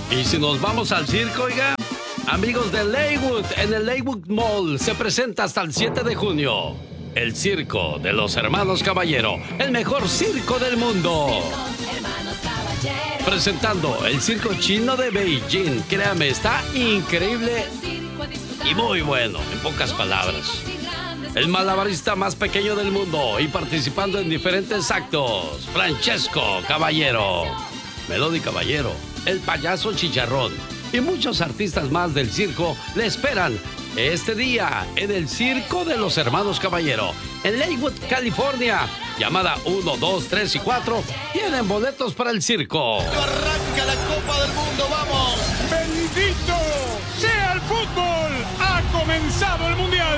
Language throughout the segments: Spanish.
Y si nos vamos al circo, oiga, amigos de Leywood, en el Leywood Mall se presenta hasta el 7 de junio el circo de los hermanos Caballero, el mejor circo del mundo. Presentando el circo chino de Beijing. Créame, está increíble y muy bueno, en pocas palabras. El malabarista más pequeño del mundo y participando en diferentes actos, Francesco Caballero, Melody Caballero, el payaso Chicharrón y muchos artistas más del circo le esperan este día en el Circo de los Hermanos Caballero, en Leywood, California. Llamada 1, 2, 3 y 4. Tienen boletos para el circo. Arranca la Copa del Mundo, vamos. ¡Bendito sea el fútbol! ¡Ha comenzado el Mundial!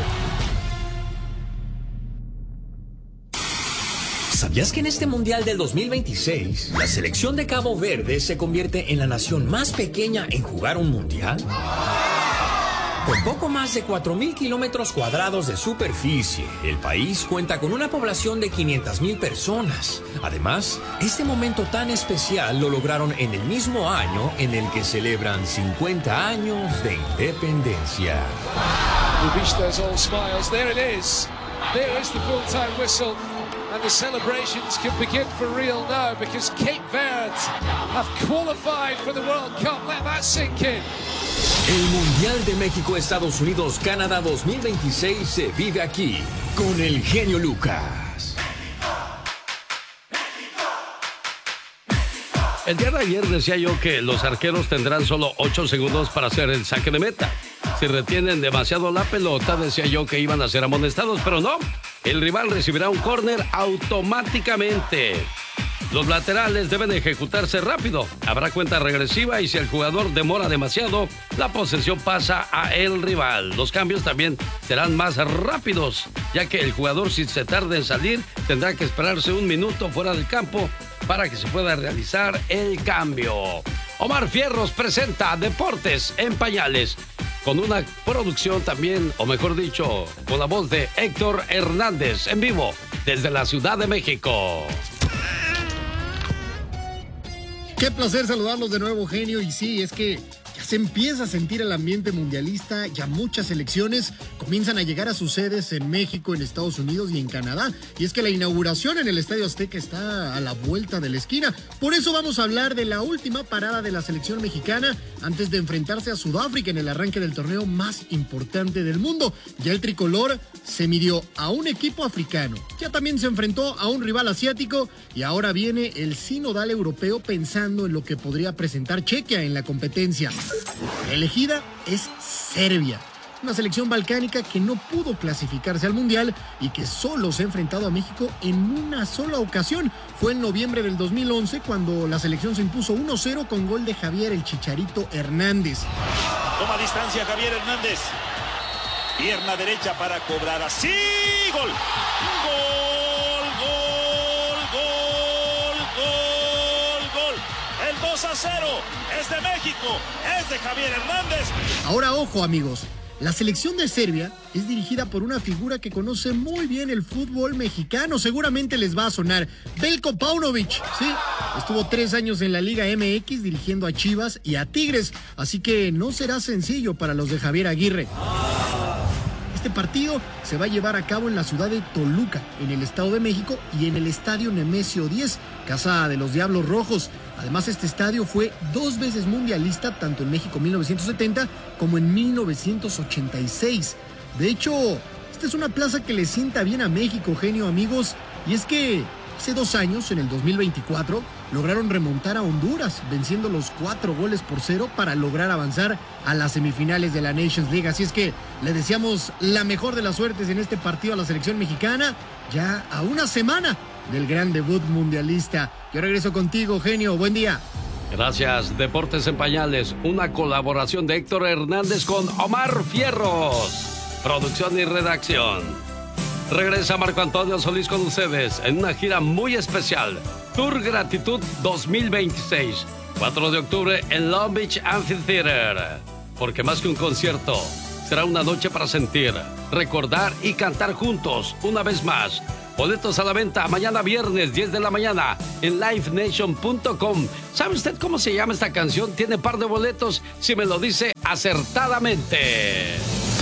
¿Sabías que en este Mundial del 2026, la selección de Cabo Verde se convierte en la nación más pequeña en jugar un Mundial? Con poco más de 4,000 kilómetros cuadrados de superficie, el país cuenta con una población de 500,000 personas. Además, este momento tan especial lo lograron en el mismo año en el que celebran 50 años de independencia. Ubishta's all smiles. There it is. There is the full-time whistle. And the celebrations can begin for real now because Cape Verde have qualified for the World Cup. Let that sink in. El Mundial de México, Estados Unidos, Canadá 2026 se vive aquí con el genio Lucas. El día de ayer decía yo que los arqueros tendrán solo 8 segundos para hacer el saque de meta. Si retienen demasiado la pelota, decía yo que iban a ser amonestados, pero no. El rival recibirá un córner automáticamente. Los laterales deben ejecutarse rápido. Habrá cuenta regresiva y si el jugador demora demasiado, la posesión pasa a el rival. Los cambios también serán más rápidos, ya que el jugador, si se tarda en salir, tendrá que esperarse 1 minuto fuera del campo para que se pueda realizar el cambio. Omar Fierros presenta Deportes en Pañales, con una producción también, o mejor dicho, con la voz de Héctor Hernández en vivo desde la Ciudad de México. Qué placer saludarlos de nuevo, genio. Y sí, es que ya se empieza a sentir el ambiente mundialista. Ya muchas selecciones comienzan a llegar a sus sedes en México, en Estados Unidos y en Canadá. Y es que la inauguración en el Estadio Azteca está a la vuelta de la esquina. Por eso vamos a hablar de la última parada de la selección mexicana antes de enfrentarse a Sudáfrica en el arranque del torneo más importante del mundo. Ya el tricolor se midió a un equipo africano, ya también se enfrentó a un rival asiático y ahora viene el sinodal europeo pensando en lo que podría presentar Chequia en la competencia. La elegida es Serbia, una selección balcánica que no pudo clasificarse al Mundial y que solo se ha enfrentado a México en una sola ocasión. Fue en noviembre del 2011 cuando la selección se impuso 1-0 con gol de Javier el Chicharito Hernández. Toma distancia Javier Hernández. Pierna derecha para cobrar. Así. Gol. Gol, gol, gol, gol, gol. El 2-0 es de México. Es de Javier Hernández. Ahora ojo, amigos. La selección de Serbia es dirigida por una figura que conoce muy bien el fútbol mexicano. Seguramente les va a sonar. Veljko Paunovic, sí. Estuvo 3 años en la Liga MX dirigiendo a Chivas y a Tigres. Así que no será sencillo para los de Javier Aguirre. Este partido se va a llevar a cabo en la ciudad de Toluca, en el Estado de México y en el Estadio Nemesio 10, casa de los Diablos Rojos. Además, este estadio fue 2 veces mundialista, tanto en México 1970 como en 1986. De hecho, esta es una plaza que le sienta bien a México, genio, amigos. Y es que hace 2 años, en el 2024, lograron remontar a Honduras, venciendo los 4-0 para lograr avanzar a las semifinales de la Nations League. Así es que le deseamos la mejor de las suertes en este partido a la selección mexicana, ya a una semana del gran debut mundialista. Yo regreso contigo, genio. Buen día. Gracias. Deportes en Pañales, una colaboración de Héctor Hernández con Omar Fierros. Producción y redacción. Regresa Marco Antonio Solís con ustedes en una gira muy especial. Tour Gratitud 2026. 4 de octubre en Long Beach Amphitheater. Porque más que un concierto, será una noche para sentir, recordar y cantar juntos una vez más. Boletos a la venta mañana viernes, 10 de la mañana, en livenation.com. ¿Sabe usted cómo se llama esta canción? Tiene par de boletos si me lo dice acertadamente.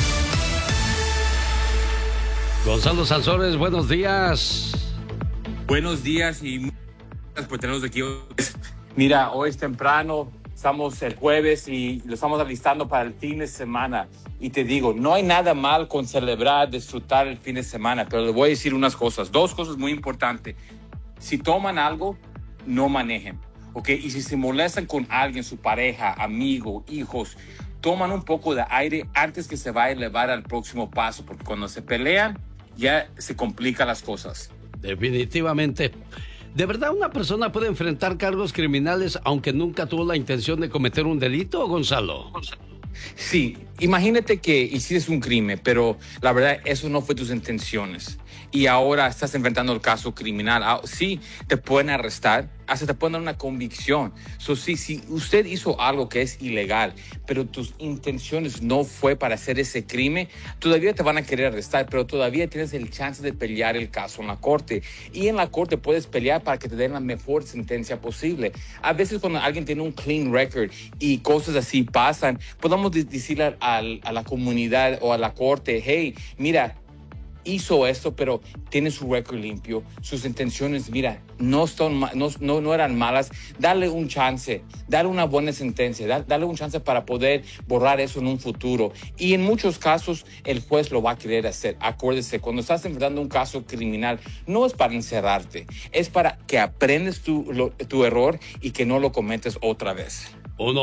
Gonzalo Sansores, buenos días. Buenos días y muchas gracias por tenernos aquí. Mira, hoy es temprano, estamos el jueves y lo estamos alistando para el fin de semana. Y te digo, no hay nada mal con celebrar, disfrutar el fin de semana, pero le voy a decir unas cosas, dos cosas muy importantes. Si toman algo, no manejen, ¿ok? Y si se molestan con alguien, su pareja, amigo, hijos, toman un poco de aire antes que se vaya a elevar al próximo paso, porque cuando se pelean, ya se complican las cosas. Definitivamente. ¿De verdad una persona puede enfrentar cargos criminales aunque nunca tuvo la intención de cometer un delito, Gonzalo? Sí, imagínate que hiciste un crimen, pero la verdad eso no fue tus intenciones. Y ahora estás enfrentando el caso criminal. Sí, te pueden arrestar, hasta te pueden dar una convicción. Sí, si usted hizo algo que es ilegal, pero tus intenciones no fue para hacer ese crimen, todavía te van a querer arrestar, pero todavía tienes el chance de pelear el caso en la corte. Y en la corte puedes pelear para que te den la mejor sentencia posible. A veces cuando alguien tiene un clean record y cosas así pasan, podemos decirle a la comunidad o a la corte, hey, mira, hizo esto, pero tiene su récord limpio, sus intenciones, mira, no eran malas, dale un chance, dale una buena sentencia, dale un chance para poder borrar eso en un futuro. Y en muchos casos el juez lo va a querer hacer. Acuérdese, cuando estás enfrentando un caso criminal, no es para encerrarte, es para que aprendes tu error y que no lo cometes otra vez.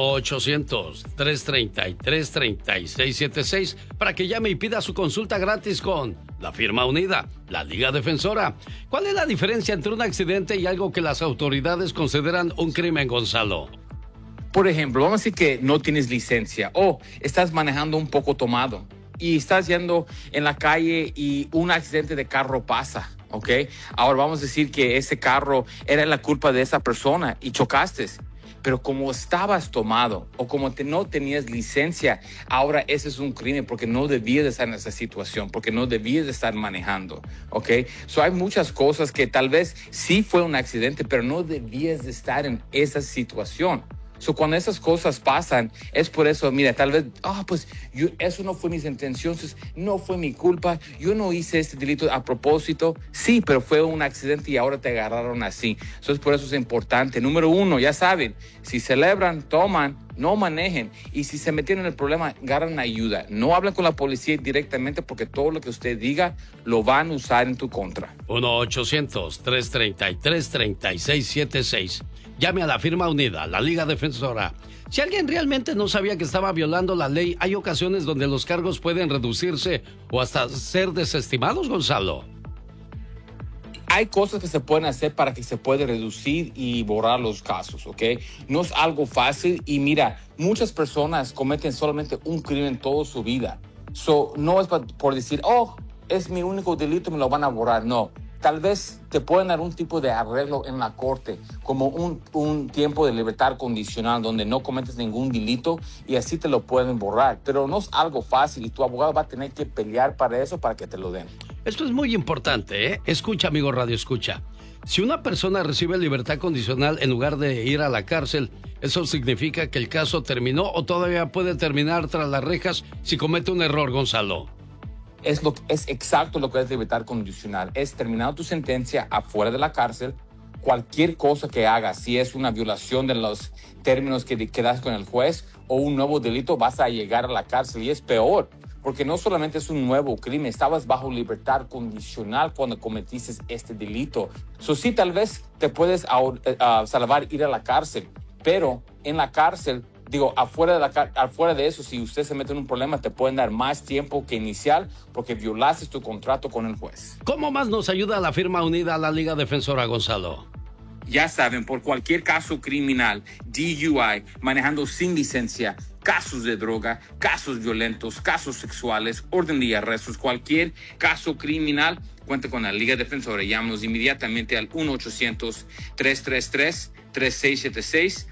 1-800-333-3676 para que llame y pida su consulta gratis con la firma unida, la Liga Defensora. ¿Cuál es la diferencia entre un accidente y algo que las autoridades consideran un crimen, Gonzalo? Por ejemplo, vamos a decir que no tienes licencia o estás manejando un poco tomado y estás yendo en la calle y un accidente de carro pasa, ¿ok? Ahora vamos a decir que ese carro era la culpa de esa persona y chocaste. Pero como estabas tomado o como no tenías licencia, ahora ese es un crimen porque no debías de estar en esa situación, porque no debías de estar manejando, ¿ok? Hay muchas cosas que tal vez sí fue un accidente, pero no debías de estar en esa situación. Cuando esas cosas pasan, es por eso, mira, tal vez, eso no fue mis intenciones, no fue mi culpa, yo no hice este delito a propósito. Sí, pero fue un accidente y ahora te agarraron así. Por eso es importante. Número 1, ya saben, si celebran, toman, no manejen. Y si se metieron en el problema, agarran ayuda. No hablan con la policía directamente porque todo lo que usted diga lo van a usar en tu contra. 1-800-333-3676. Llame a la firma unida, la Liga Defensora. Si alguien realmente no sabía que estaba violando la ley, hay ocasiones donde los cargos pueden reducirse o hasta ser desestimados, Gonzalo. Hay cosas que se pueden hacer para que se pueda reducir y borrar los casos, ¿ok? No es algo fácil y mira, muchas personas cometen solamente un crimen toda su vida. No es por decir, es mi único delito, me lo van a borrar. No. Tal vez te pueden dar un tipo de arreglo en la corte, como un tiempo de libertad condicional donde no cometes ningún delito y así te lo pueden borrar. Pero no es algo fácil y tu abogado va a tener que pelear para eso, para que te lo den. Esto es muy importante, ¿eh? Escucha, amigo Radio Escucha. Si una persona recibe libertad condicional en lugar de ir a la cárcel, ¿eso significa que el caso terminó o todavía puede terminar tras las rejas si comete un error, Gonzalo? Es exacto lo que es libertad condicional. Es terminar tu sentencia afuera de la cárcel. Cualquier cosa que hagas, si es una violación de los términos que das con el juez o un nuevo delito, vas a llegar a la cárcel. Y es peor, porque no solamente es un nuevo crimen, estabas bajo libertad condicional cuando cometiste este delito. Sí, tal vez te puedes salvar ir a la cárcel, pero en la cárcel, afuera de eso, si usted se mete en un problema, te pueden dar más tiempo que inicial porque violaste tu contrato con el juez. ¿Cómo más nos ayuda la firma unida a la Liga Defensora, Gonzalo? Ya saben, por cualquier caso criminal, DUI, manejando sin licencia, casos de droga, casos violentos, casos sexuales, orden de arrestos, cualquier caso criminal, cuenta con la Liga Defensora. Llámanos inmediatamente al 1-800-333-3676.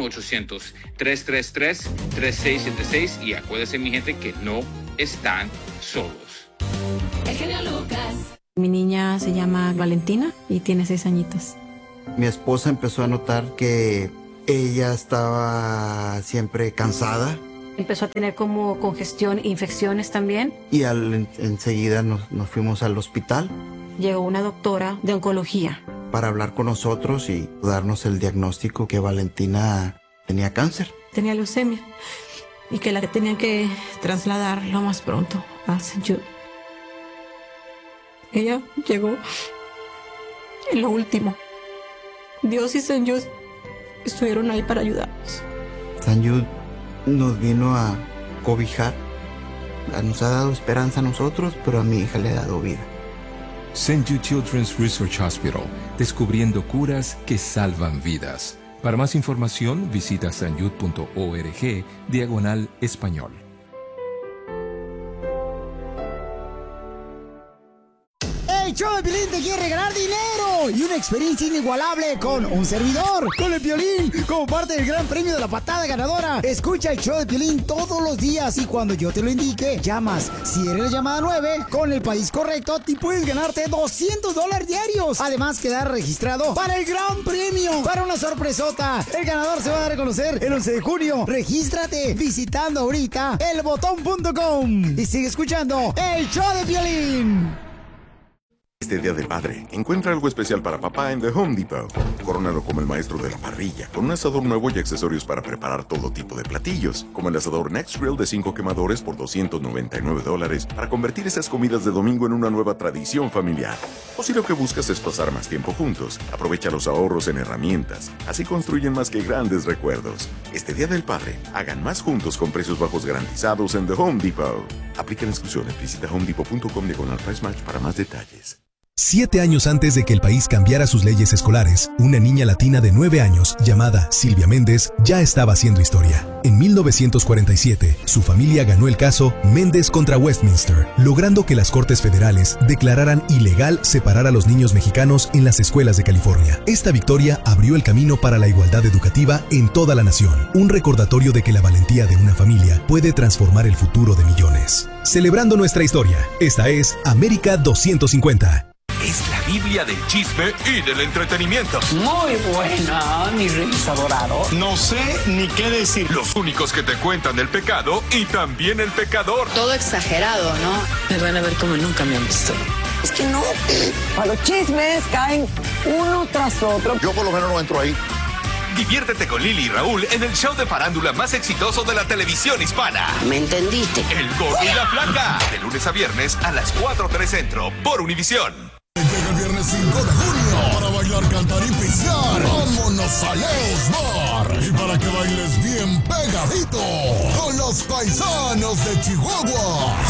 1-800-333-3676 y acuérdense, mi gente, que no están solos. El genio Lucas. Mi niña se llama Valentina y tiene 6 añitos. Mi esposa empezó a notar que ella estaba siempre cansada. Empezó a tener como congestión e infecciones también. Y enseguida nos fuimos al hospital. Llegó una doctora de oncología para hablar con nosotros y darnos el diagnóstico que Valentina tenía cáncer. Tenía leucemia y que la tenían que trasladar lo más pronto a St. Jude. Ella llegó en lo último. Dios y St. Jude estuvieron ahí para ayudarnos. St. Jude nos vino a cobijar. Nos ha dado esperanza a nosotros, pero a mi hija le ha dado vida. St. Jude Children's Research Hospital, descubriendo curas que salvan vidas. Para más información, visita stjude.org/español. El show de Piolín te quiere regalar dinero y una experiencia inigualable con un servidor, con el Piolín, como parte del gran premio de la patada ganadora. Escucha el show de Piolín todos los días y cuando yo te lo indique, llamas. Si eres la llamada 9, con el país correcto, te puedes ganarte $200 diarios. Además, quedar registrado para el gran premio, para una sorpresota. El ganador se va a dar a conocer el 11 de junio. Regístrate visitando ahorita elbotón.com y sigue escuchando el show de Piolín. Este Día del Padre, encuentra algo especial para papá en The Home Depot. Corónalo como el maestro de la parrilla, con un asador nuevo y accesorios para preparar todo tipo de platillos, como el asador Next Grill de 5 quemadores por $299 para convertir esas comidas de domingo en una nueva tradición familiar. O si lo que buscas es pasar más tiempo juntos, aprovecha los ahorros en herramientas. Así construyen más que grandes recuerdos. Este Día del Padre, hagan más juntos con precios bajos garantizados en The Home Depot. Aplican exclusiones. Visita homedepot.com/price match para más detalles. 7 años antes de que el país cambiara sus leyes escolares, una niña latina de 9 años, llamada Silvia Méndez, ya estaba haciendo historia. En 1947, su familia ganó el caso Méndez contra Westminster, logrando que las Cortes Federales declararan ilegal separar a los niños mexicanos en las escuelas de California. Esta victoria abrió el camino para la igualdad educativa en toda la nación, un recordatorio de que la valentía de una familia puede transformar el futuro de millones. Celebrando nuestra historia, esta es América 250. Es la Biblia del chisme y del entretenimiento. Muy buena, mi reyes adorado. No sé ni qué decir. Los únicos que te cuentan el pecado y también el pecador. Todo exagerado, ¿no? Me van a ver como nunca me han visto. Es que no. A los chismes caen uno tras otro. Yo por lo menos no entro ahí. Diviértete con Lili y Raúl en el show de farándula más exitoso de la televisión hispana. ¿Me entendiste? El Gordo y la Flaca. De lunes a viernes a las 4:03 Centro por Univisión. Llega el viernes 5 de junio para bailar, cantar y pisear. ¡Vámonos a Leo's Bar! Y para que bailes bien pegadito con los paisanos de Chihuahua.